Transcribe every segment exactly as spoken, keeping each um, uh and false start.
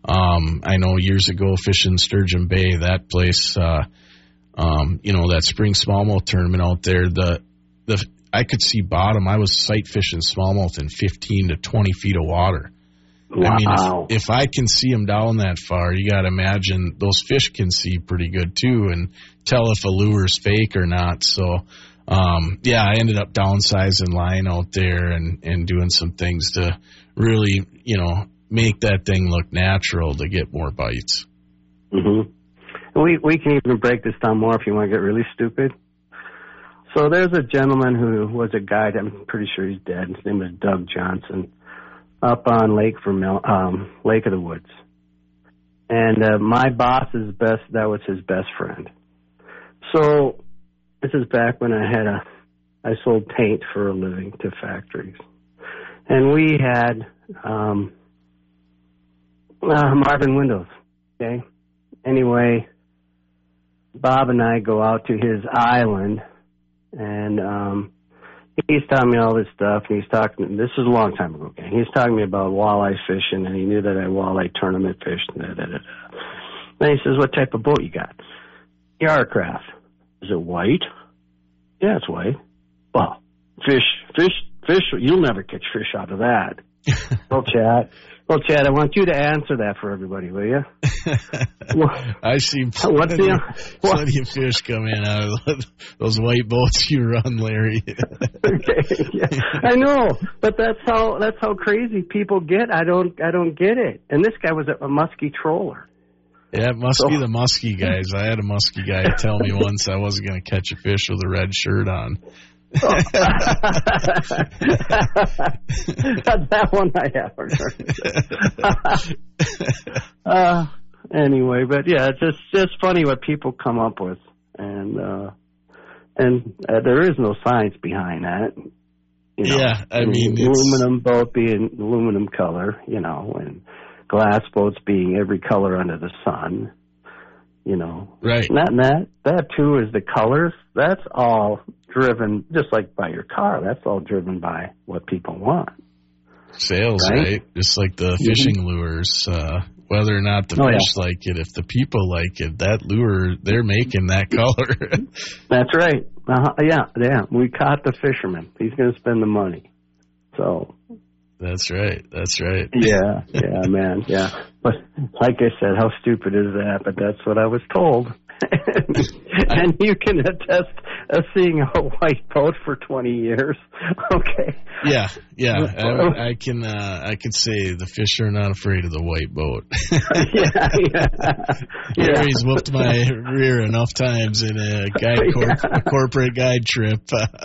Um, I know years ago fishing Sturgeon Bay, that place, uh, um, you know, that spring smallmouth tournament out there, the the I could see bottom. I was sight fishing smallmouth in fifteen to twenty feet of water. Wow. I mean, if, if I can see them down that far, you got to imagine those fish can see pretty good too and tell if a lure's fake or not. So, um, yeah, I ended up downsizing line out there and, and doing some things to really, you know, make that thing look natural to get more bites. Mm-hmm. We we can even break this down more if you want to get really stupid. So there's a gentleman who was a guide. I'm pretty sure he's dead. His name was Doug Johnson, up on Lake Vermil- um, Lake of the Woods. And uh, my boss's best, that was his best friend. So this is back when I had a, I sold paint for a living to factories. And we had um, uh, Marvin Windows, okay? Anyway, Bob and I go out to his island, and um, he's telling me all this stuff, and he's talking, this was a long time ago, okay? He's talking to me about walleye fishing, and he knew that I walleye tournament fished, and da, da, da, da. Then he says, what type of boat you got? Yarcraft. Is it white? Yeah, it's white. Well, fish, fish, fish, you'll never catch fish out of that. Well, Chad, well, Chad, I want you to answer that for everybody, will you? Well, I've seen plenty, what's the, what? plenty of fish come in out of those white boats you run, Larry. Okay, yeah, I know, but that's how that's how crazy people get. I don't I don't get it. And this guy was a, a musky troller. Yeah, it must so, be the musky guys. I had a musky guy tell me once I wasn't going to catch a fish with a red shirt on. That one I haven't heard. uh, anyway, but yeah, it's just just funny what people come up with, and uh, and uh, there is no science behind that. You know, yeah, I mean, aluminum boat being aluminum color, you know, and glass boats being every color under the sun. You know, right? And that, and that that too is the colors. That's all driven, just like by your car. That's all driven by what people want. Sales, right? right? Just like the fishing mm-hmm. lures. Uh, whether or not the oh, fish yeah. like it, if the people like it, that lure, they're making that color. That's right. Uh-huh. Yeah, yeah. We caught the fisherman. He's going to spend the money. So. That's right. That's right. Yeah, yeah, man, yeah. But like I said, how stupid is that? But that's what I was told. And you can attest of seeing a white boat for twenty years. Okay. Yeah, yeah. I, I can. Uh, I can say the fish are not afraid of the white boat. yeah, yeah. Gary's yeah. whooped my rear enough times in a guide cor- yeah. a corporate guide trip.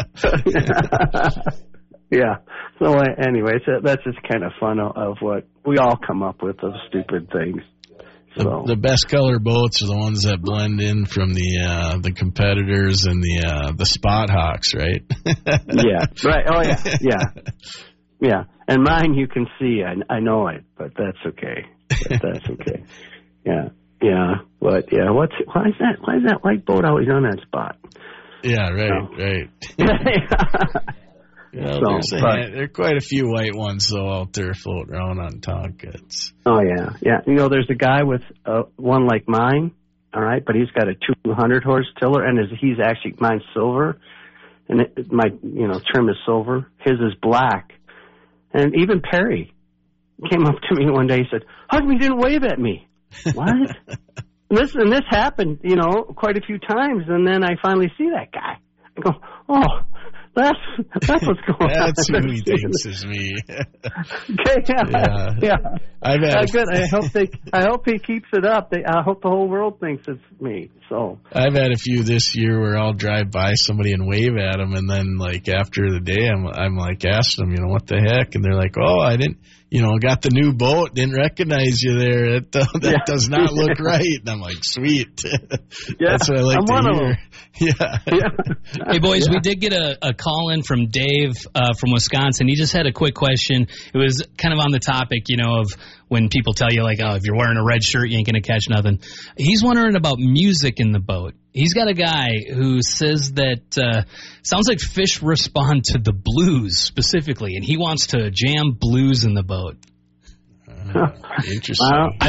Yeah. So uh, anyway, so that's just kind of fun of, of what we all come up with, those stupid things. So. The, the best color boats are the ones that blend in from the uh, the competitors and the uh, the spot hawks, right? Yeah. Right. Oh yeah. Yeah. Yeah. And mine, you can see. I I know it, but that's okay. But that's okay. Yeah. Yeah. But yeah. What's why is that? Why is that white boat always on that spot? Yeah. Right. So. Right. Yeah, so, there's a, but, there are quite a few white ones, though, out there floating around on Tonkats. Oh, yeah. Yeah. You know, there's a guy with uh, one like mine, all right, but he's got a two hundred horse tiller, and his, he's actually, mine's silver, and it, my, you know, trim is silver. His is black. And even Perry came up to me one day and said, how come you didn't wave at me? What? and, this, and this happened, you know, quite a few times, and then I finally see that guy. I go, oh, that's that's what's going that's on. That's who he thinks is me. Okay, yeah, yeah. yeah. I've had uh, good. I hope they. I hope he keeps it up. They, I hope the whole world thinks it's me. So I've had a few this year where I'll drive by somebody and wave at them, and then like after the day, I'm I'm like asking them, you know, what the heck, and they're like, oh, I didn't. You know, got the new boat, didn't recognize you there. It, uh, that yeah. does not look right. And I'm like, sweet. Yeah, that's what I like I'm to one hear. Of them. Yeah. yeah. Hey, boys, yeah. we did get a, a call in from Dave uh, from Wisconsin. He just had a quick question. It was kind of on the topic, you know, of when people tell you, like, oh, if you're wearing a red shirt, you ain't going to catch nothing. He's wondering about music in the boat. He's got a guy who says that uh, sounds like fish respond to the blues specifically, and he wants to jam blues in the boat. Uh, interesting. Wow.